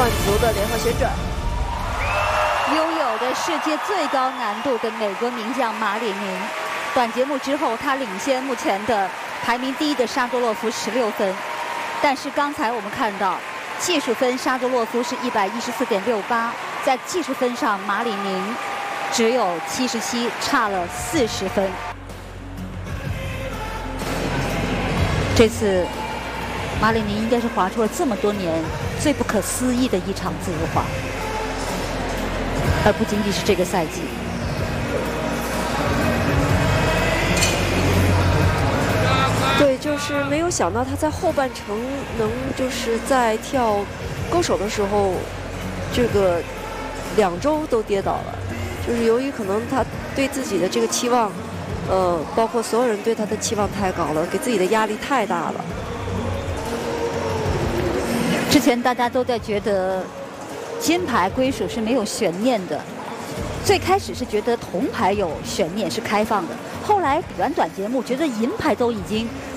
换足的联合旋转。 拥有的世界最高难度的美国名将马里宁，短节目之后他领先目前的排名第一的沙多洛夫16分，但是刚才我们看到技术分沙多洛夫是114.68，在技术分上马里宁只有77，差了40分。这次马里宁应该是滑出了这么多年最不可思议的一场自由滑，而不仅仅是这个赛季。 对，就是没有想到他在后半程能就是在跳勾手的时候，这个2周都跌倒了，就是由于可能他对自己的这个期望，包括所有人对他的期望太高了，给自己的压力太大了。 之前大家都在觉得金牌归属是没有悬念的，最开始是觉得铜牌有悬念是开放的，后来比完短节目觉得银牌都已经